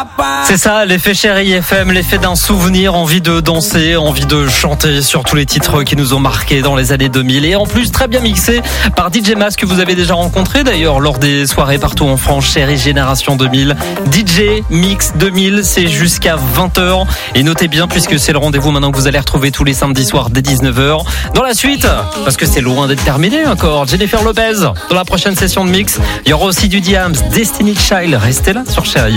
C'est ça, l'effet Chérie FM, l'effet d'un souvenir, envie de danser, envie de chanter sur tous les titres qui nous ont marqués dans les années 2000. Et en plus, très bien mixé par DJ Mas, que vous avez déjà rencontré d'ailleurs lors des soirées partout en France. Chérie Génération 2000, DJ Mix 2000, c'est jusqu'à 20h. Et notez bien, puisque c'est le rendez-vous maintenant que vous allez retrouver tous les samedis soirs dès 19h. Dans la suite, parce que c'est loin d'être terminé encore, Jennifer Lopez. Dans la prochaine session de mix, il y aura aussi du Diams, Destiny Child. Restez là sur Chérie.